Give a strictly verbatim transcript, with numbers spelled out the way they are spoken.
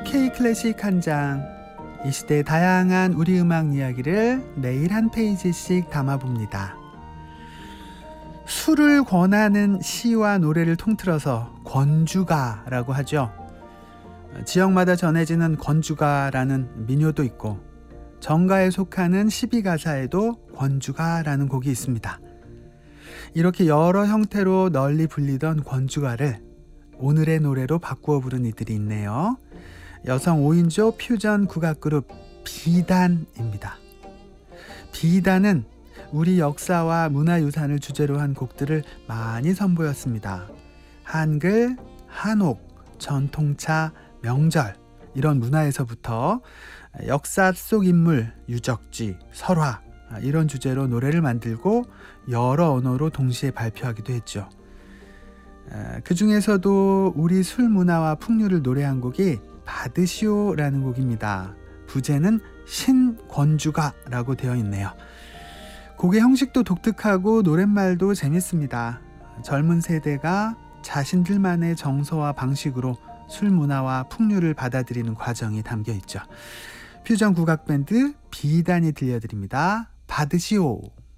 K 클래식 한 장, 이 시대의 다양한 우리 음악 이야기를 매일 한 페이지씩 담아봅니다. 술을 권하는 시와 노래를 통틀어서 권주가라고 하죠. 지역마다 전해지는 권주가라는 민요도 있고 정가에 속하는 시비가사에도 권주가라는 곡이 있습니다. 이렇게 여러 형태로 널리 불리던 권주가를 오늘의 노래로 바꾸어 부른 이들이 있네요. 여성 오 인조 퓨전 국악그룹 비단입니다. 비단은 우리 역사와 문화유산을 주제로 한 곡들을 많이 선보였습니다. 한글, 한옥, 전통차, 명절 이런 문화에서부터 역사 속 인물, 유적지, 설화 이런 주제로 노래를 만들고 여러 언어로 동시에 발표하기도 했죠. 그 중에서도 우리 술 문화와 풍류를 노래한 곡이 받으시오라는 곡입니다. 부제는 신권주가라고 되어 있네요. 곡의 형식도 독특하고 노랫말도 재밌습니다. 젊은 세대가 자신들만의 정서와 방식으로 술 문화와 풍류를 받아들이는 과정이 담겨 있죠. 퓨전 국악밴드 비단이 들려드립니다. 받으시오.